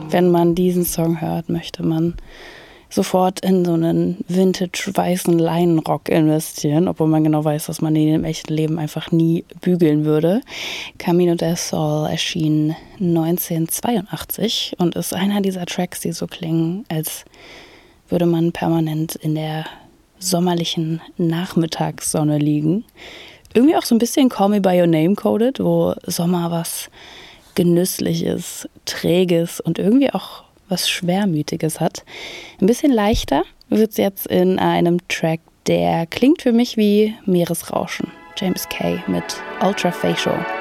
Wenn man diesen Song hört, möchte man sofort in so einen vintage-weißen Leinenrock investieren, obwohl man genau weiß, dass man den im echten Leben einfach nie bügeln würde. Camino del Sol erschien 1982 und ist einer dieser Tracks, die so klingen, als würde man permanent in der sommerlichen Nachmittagssonne liegen. Irgendwie auch so ein bisschen Call Me By Your Name coded, wo Sommer was Genüssliches, Träges und irgendwie auch was Schwermütiges hat. Ein bisschen leichter wird es jetzt in einem Track, der klingt für mich wie Meeresrauschen. James Kay mit Ultra Facial.